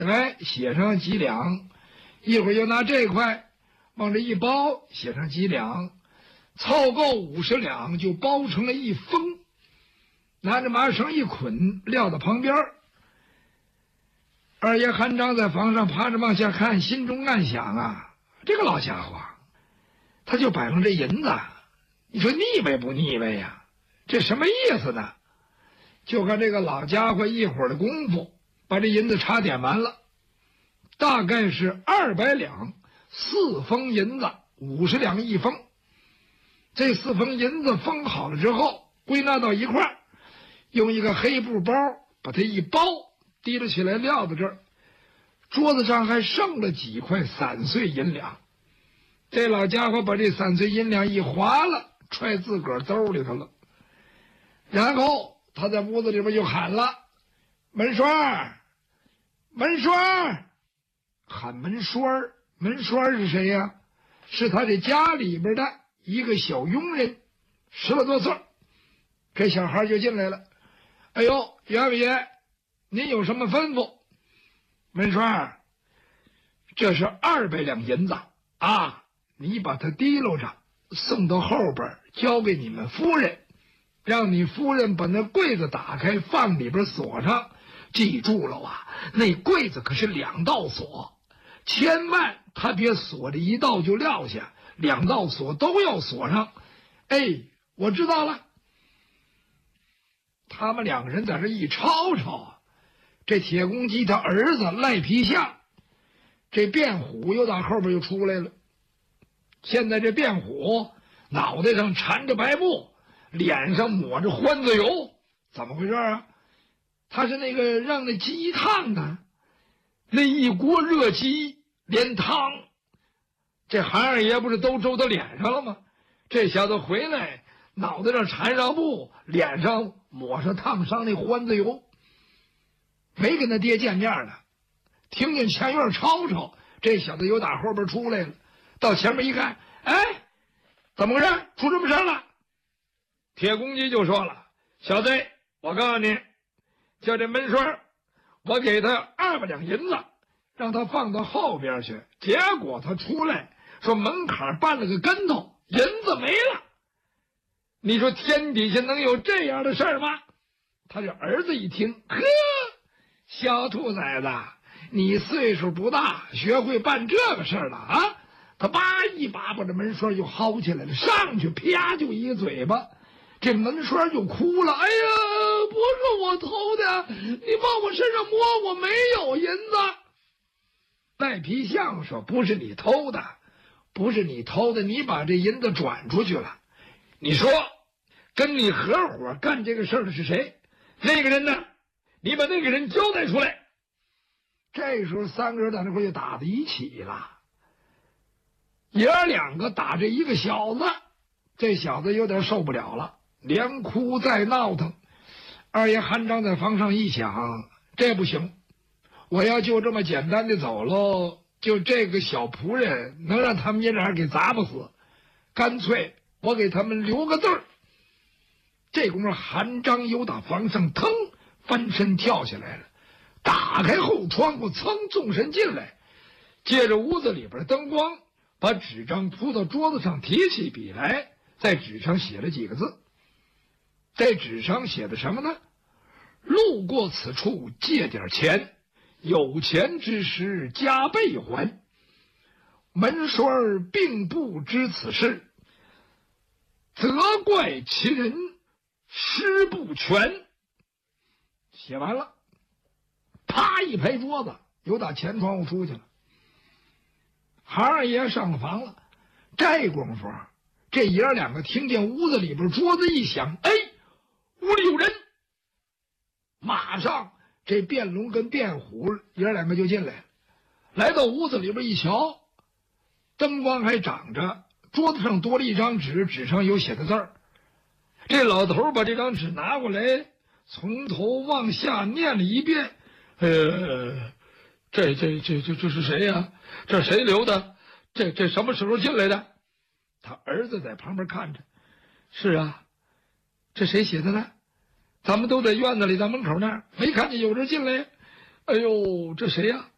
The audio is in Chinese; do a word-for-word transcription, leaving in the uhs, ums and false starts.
哎，写上几两，一会儿又拿这块往这一包，写上几两，凑够五十两就包成了一封，拿着麻绳一捆，撂到旁边。二爷韩章在房上趴着往下看，心中暗想啊，这个老家伙，他就摆弄这银子，你说腻歪不腻歪呀？这什么意思呢？就看这个老家伙一会儿的功夫，把这银子查点完了，大概是二百两，四封银子，五十两一封。这四封银子封好了之后，归纳到一块儿，用一个黑布包把它一包，提了起来撂在这儿。桌子上还剩了几块散碎银两，这老家伙把这散碎银两一划了，揣自个儿兜里头了。然后他在屋子里边就喊了：“门栓，门栓！”喊门栓，门栓是谁呀？是他这家里边的一个小佣人，十来多岁。这小孩就进来了：“哎呦，袁伟爷，您有什么吩咐？”门栓，这是二百两银子啊，你把它提溜着送到后边，交给你们夫人，让你夫人把那柜子打开，放里边锁上。记住了啊，那柜子可是两道锁，千万他别锁着一道就撂下，两道锁都要锁上。哎，我知道了。他们两个人在这一吵吵，这铁公鸡他儿子赖皮相，这卞虎又到后边又出来了。现在这卞虎脑袋上缠着白布，脸上抹着欢子油，怎么回事啊？他是那个让那鸡烫的，那一锅热鸡连汤，这韩二爷不是都周到脸上了吗？这小子回来脑袋上缠上布，脸上抹上烫伤那欢子油，没跟他爹见面呢。听见前院吵吵，这小子又打后边出来了，到前面一看，哎，怎么回事？出什么事了？铁公鸡就说了：“小子，我告诉你，叫这门栓，我给他二百两银子，让他放到后边去。结果他出来说门槛绊了个跟头，银子没了。你说天底下能有这样的事儿吗？”他这儿子一听，呵，小兔崽子，你岁数不大，学会办这个事儿了啊！他叭一把把这门栓就薅起来了，上去啪就一个嘴巴，这门栓就哭了：“哎呀，不是我偷的，你往我身上摸，我没有银子。”赖皮相说：“不是你偷的，不是你偷的，你把这银子转出去了。你说，跟你合伙干这个事儿的是谁？那个人呢？你把那个人交代出来。”这时候三个人在那块就打在一起了，爷儿两个打这一个小子，这小子有点受不了了，连哭带闹腾。二爷韩章在房上一想，这不行，我要就这么简单的走喽，就这个小仆人能让他们爷俩给砸不死，干脆我给他们留个字儿。这功夫韩章由打房上腾翻身跳下来了，打开后窗户，噌纵身进来，借着屋子里边的灯光，把纸张铺到桌子上，提起笔来，在纸上写了几个字。在纸上写的什么呢？路过此处借点钱，有钱之时加倍还。门栓并不知此事，责怪其人施不全。写完了，啪一拍桌子，又打前窗户出去了。韩二爷上了房了，这功夫，这爷儿两个听见屋子里边桌子一响，哎，屋里有人。马上这卞龙跟卞虎爷儿两个就进来了，来到屋子里边一瞧，灯光还长着，桌子上多了一张纸，纸上有写的字儿。这老头把这张纸拿过来，从头往下念了一遍。呃，这这这这这是谁呀、啊？这谁留的？这这什么时候进来的？他儿子在旁边看着。是啊，这谁写的呢？咱们都在院子里，在门口那儿没看见有人进来。哎呦，这谁呀、啊？